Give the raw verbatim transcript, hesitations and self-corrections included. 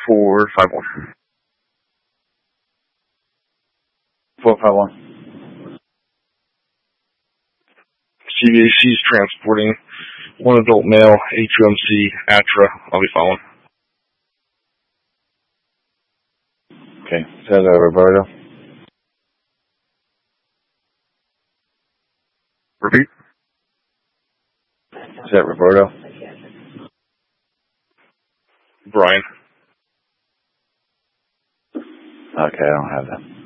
four five one. four five one. C V A C is transporting one adult male, A two M C, Atra. I'll be following. Okay, is that uh, Roberto? Repeat? Is that Roberto? Brian. Okay, I don't have that.